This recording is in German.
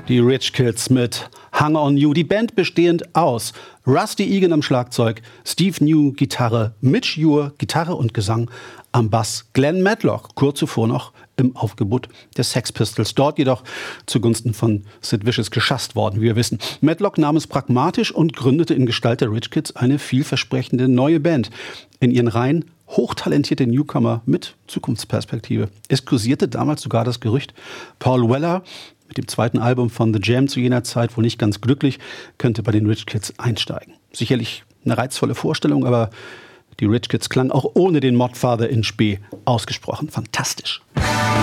Die Rich Kids mit Hung on You. Die Band bestehend aus Rusty Egan am Schlagzeug, Steve New Gitarre, Mitch Ure Gitarre und Gesang am Bass, Glenn Matlock kurz zuvor noch im Aufgebot der Sex Pistols. Dort jedoch zugunsten von Sid Vicious geschasst worden, wie wir wissen. Matlock nahm es pragmatisch und gründete in Gestalt der Rich Kids eine vielversprechende neue Band. In ihren Reihen hochtalentierte Newcomer mit Zukunftsperspektive. Es kursierte damals sogar das Gerücht, Paul Weller, mit dem zweiten Album von The Jam zu jener Zeit wohl nicht ganz glücklich, könnte bei den Rich Kids einsteigen. Sicherlich eine reizvolle Vorstellung, aber die Rich Kids klangen auch ohne den Modfather in Spee ausgesprochen fantastisch.